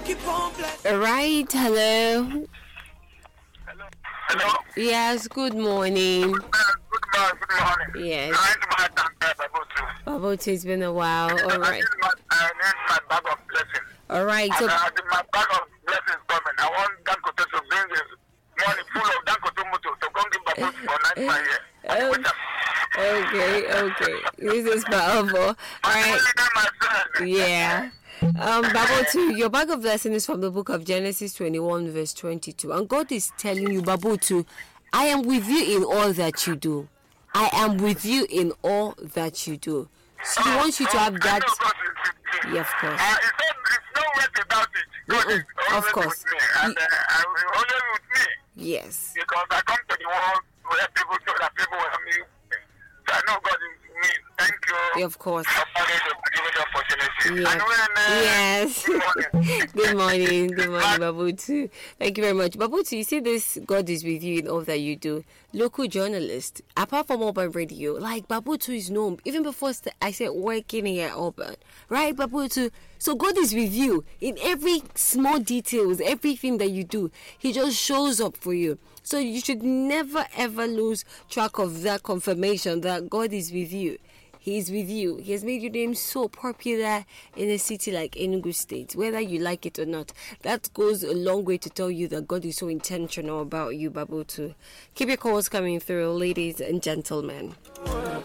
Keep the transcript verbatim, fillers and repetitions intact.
All right, hello. Hello? Yes, good morning. Uh, good morning, good morning. Yes. I need my thank Babutu. Babutu, it's been a while. All I right. need my, I need my bag of blessings. All right. And So, uh, the- my bag of blessings coming. I want Dankote to bring this money full of Dankote Mutu to come give Babutu for night my year. Um, okay, okay. This is powerful. All right. My friend. Yeah. Um, Babutu, your bag of blessing is from the book of Genesis twenty-one, verse twenty-two. And God is telling you, Babutu, I am with you in all that you do. I am with you in all that you do. So he wants you to have that. Yeah, of course. Uh, it's, no, it's no way about it. God Mm-mm, is always of course. with me. And uh, uh, always with me. Yes. Because I come to the world where people show that people will help me. So I know God is with me. Thank you. Yeah, of course. For giving the opportunity. Yeah. And when, uh, Yes. good morning. Good morning. Good morning, Babutu. Thank you very much. Babutu, you see this, God is with you in all that you do. Local journalist, apart from Urban Radio, like Babutu is known, even before st- I said working here at Urban, right, Babutu? So God is with you in every small details, everything that you do. He just shows up for you. So you should never ever lose track of that confirmation that God is with you. He is with you. He has made your name so popular in a city like Enugu State, whether you like it or not. That goes a long way to tell you that God is so intentional about you, Babutu. Keep your calls coming through, ladies and gentlemen.